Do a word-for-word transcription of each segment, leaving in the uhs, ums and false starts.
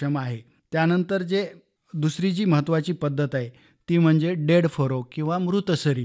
सक्षम आहे. त्यानंतर जे दुसरी जी महत्त्वाची पद्धत आहे ती म्हणजे डेड फरो किंवा मृत सरी.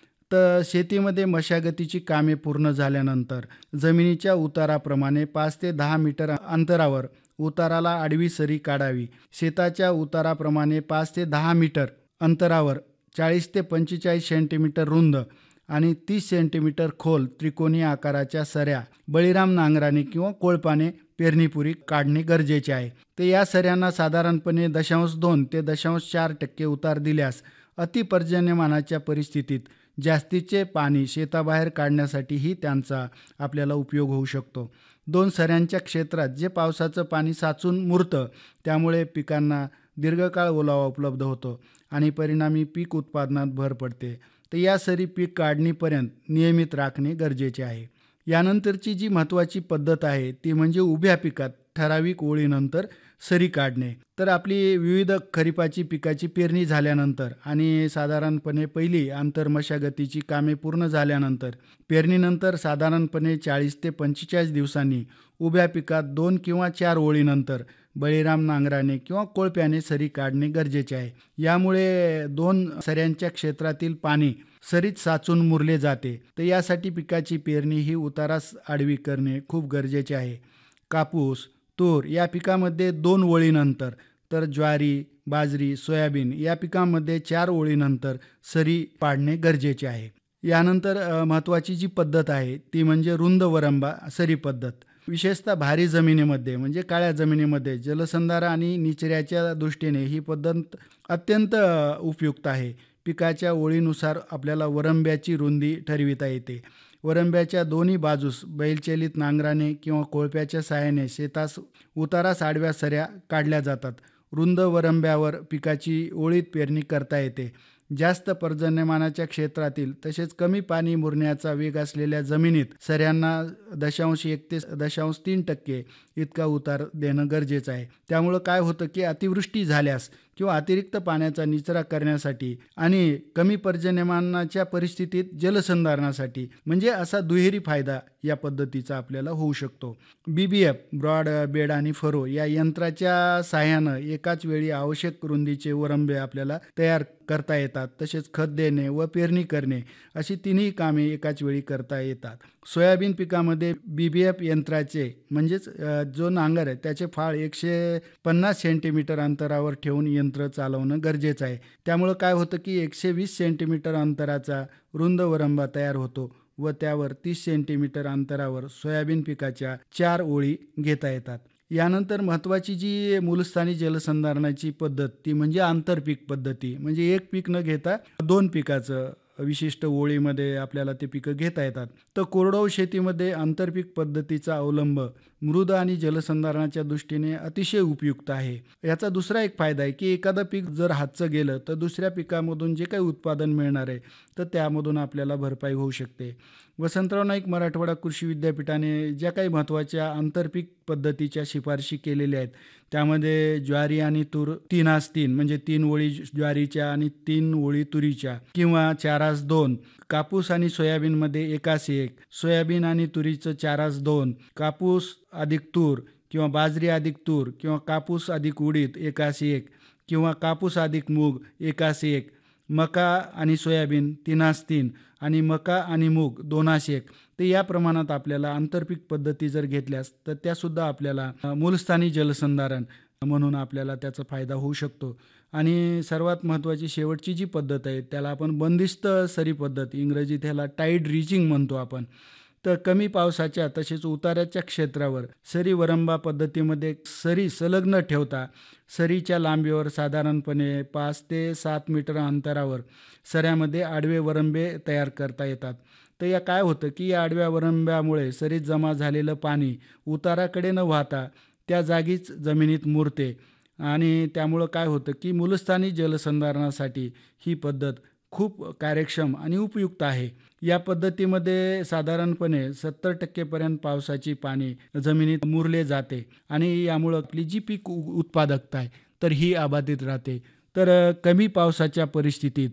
तर शेतीमध्ये मशागतीची कामे पूर्ण झाल्यानंतर जमिनीच्या उताराप्रमाणे पाच ते दहा मीटर अंतरावर उताराला आडवी सरी काढावी. शेताच्या उताराप्रमाणे पाच ते दहा मीटर अंतरावर चाळीस ते पंचेचाळीस सेंटीमीटर रुंद आणि तीस सेंटीमीटर खोल त्रिकोणी आकाराच्या सऱ्या बळीराम नांगराने किंवा कोळपाने पेरणीपूर्वी काढणे गरजेचे आहे. तर या सऱ्यांना साधारणपणे दशांश दोन ते दशांश चार टक्के उतार दिल्यास अतिपर्जन्यमानाच्या परिस्थितीत जास्तीचे पाणी शेताबाहेर काढण्यासाठीही त्यांचा आपल्याला उपयोग होऊ शकतो. दोन सऱ्यांच्या क्षेत्रात जे पावसाचं पाणी साचून मुरतं त्यामुळे पिकांना दीर्घकाळ ओलावा उपलब्ध होतो आणि परिणामी पीक उत्पादनात भर पडते. तर या सरी पीक काढणीपर्यंत नियमित राखणे गरजेचे आहे. यानंतरची जी महत्त्वाची पद्धत आहे ती म्हणजे उभ्या पिकात ठराविक ओळीनंतर सरी काढणे. तर आपली विविध खरीपाची पिकाची पेरणी झाल्यानंतर आणि साधारणपणे पहिली आंतरमशागतीची कामे पूर्ण झाल्यानंतर पेरणीनंतर साधारणपणे चाळीस ते पंचेचाळीस दिवसांनी उभ्या पिकात दोन किंवा चार ओळीनंतर बळीराम नांगराने किंवा कोळप्याने सरी काढणे गरजेचे आहे. यामुळे दोन सऱ्यांच्या क्षेत्रातील पाणी सरीत साचून मुरले जाते. तर यासाठी पिकाची पेरणी ही उतारास आडवी करणे खूप गरजेचे आहे. कापूस, तूर या पिकामध्ये दोन ओळीनंतर, तर ज्वारी, बाजरी, सोयाबीन या पिकांमध्ये चार ओळीनंतर सरी पाडणे गरजेचे आहे. यानंतर महत्त्वाची जी पद्धत आहे ती म्हणजे रुंद वरंबा सरी पद्धत. विशेषतः भारी जमिनीमध्ये म्हणजे काळ्या जमिनीमध्ये जलसंधारण आणि निचऱ्याच्या दृष्टीने ही पद्धत अत्यंत उपयुक्त आहे. पिकाच्या ओळीनुसार आपल्याला वरंब्याची रुंदी ठरविता येते. वरंब्याच्या दोन्ही बाजूस बैलचलित नांगराने किंवा कोळप्याच्या साहाय्याने शेतास उतारास आडव्या सऱ्या काढल्या जातात. रुंद वरंब्यावर पिकाची ओळीत पेरणी करता येते. जास्त पर्जन्यमानाच्या क्षेत्रातील तसेच कमी पाणी मुरण्याचा वेग असलेल्या जमिनीत सऱ्यांना दशांश एक ते दशांश तीन टक्के इतका उतार देणं गरजेचं आहे. त्यामुळं काय होतं की अतिवृष्टी झाल्यास किंवा अतिरिक्त पाण्याचा निचरा करण्यासाठी आणि कमी पर्जन्यमानाच्या परिस्थितीत जलसंधारणासाठी म्हणजे असा दुहेरी फायदा या पद्धतीचा आपल्याला होऊ शकतो. बी बी एफ ब्रॉड बेड आणि फरो या यंत्राच्या साहाय्यानं एकाच वेळी आवश्यक रुंदीचे वरंबे आपल्याला तयार करता येतात. तसेच खत देणे व पेरणी करणे अशी तिन्ही कामे एकाच वेळी करता येतात. सोयाबीन पिकामध्ये बी बी एफ यंत्राचे म्हणजेच जो नांगर आहे त्याचे फाळ एकशे पन्नास सेंटीमीटर अंतरावर ठेवून यंत्र चालवणं गरजेचं आहे. त्यामुळं काय होतं की एकशे वीस सेंटीमीटर अंतराचा रुंद वरंबा तयार होतो व त्यावर तीस सेंटीमीटर अंतरावर सोयाबीन पिकाच्या चार ओळी घेता येतात. यानंतर महत्त्वाची जी मूलस्थानी जलसंधारणाची पद्धत ती म्हणजे आंतरपीक पद्धती. म्हणजे एक पीक न घेता दोन पिकाचं विशिष्ट ओळीमध्ये आपल्याला ते पिकं घेता येतात. तर कोरडवाहू शेतीमध्ये आंतरपीक पद्धतीचा अवलंब मृद आणि जलसंधारणाच्या दृष्टीने अतिशय उपयुक्त आहे. याचा दुसरा एक फायदा आहे की एखादं पीक जर हातचं गेलं तर दुसऱ्या पिकामधून जे काही उत्पादन मिळणार आहे तर त्यामधून आपल्याला भरपाई होऊ शकते. वसंतराव नाईक मराठवाडा कृषी विद्यापीठाने ज्या काही महत्त्वाच्या आंतरपीक पद्धतीच्या शिफारशी केलेल्या आहेत त्यामध्ये ज्वारी आणि तूर तीनास तीन म्हणजे तीन ओळी ज्वारीच्या आणि तीन ओळी तुरीच्या किंवा चारास दोन, कापूस आणि सोयाबीनमध्ये एकास एक, सोयाबीन आणि तुरीचं चारास दोन, कापूस अधिक तूर किंवा बाजरी अधिक तूर किंवा कापूस अधिक उडीद एकास एक किंवा कापूस अधिक मूग एकास एक, मका आणि सोयाबीन तीनास तीन आणि मका आणि मूग दोनास एक. तर या प्रमाणात आपल्याला आंतरपीक पद्धती जर घेतल्यास तर त्यासुद्धा आपल्याला मूलस्थानी जलसंधारण म्हणून आपल्याला त्याचा फायदा होऊ शकतो. आणि सर्वात महत्त्वाची शेवटची जी पद्धत आहे त्याला आपण बंदिस्त सरी पद्धत, इंग्रजीत ह्याला टाईड रिचिंग म्हणतो आपण. तर कमी पावसाच्या तसेच उताराच्या क्षेत्रावर सरी वरंबा पद्धतीमध्ये सरी सलग न ठेवता सरीच्या लांबीवर साधारणपणे पाच ते सात मीटर अंतरावर सऱ्यामध्ये आडवे वरंबे तयार करता येतात. तर या काय होतं की या आडव्या वरंब्यामुळे सरीत जमा झालेलं पाणी उताराकडे न वाहता त्या जागीच जमिनीत मुरते आणि त्यामुळं काय होतं की मूलस्थानी जलसंधारणासाठी ही पद्धत खूप कार्यक्षम आणि उपयुक्त आहे. या पद्धतीमध्ये साधारणपणे सत्तर टक्केपर्यंत पावसाची पाणी जमिनीत मुरले जाते आणि यामुळं आपली जी पीक उत्पादकता आहे तर ही अबाधित राहते. तर कमी पावसाच्या परिस्थितीत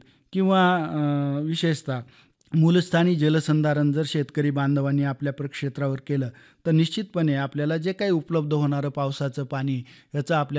किंवा विशेषतः मूलस्थानी जलसंधारण जर शेतकरी बांधवांनी आपल्या प्रक्षेत्रावर केलं तर निश्चितपणे आपल्याला जे काही उपलब्ध होणारं पावसाचं पाणी याचा आपल्या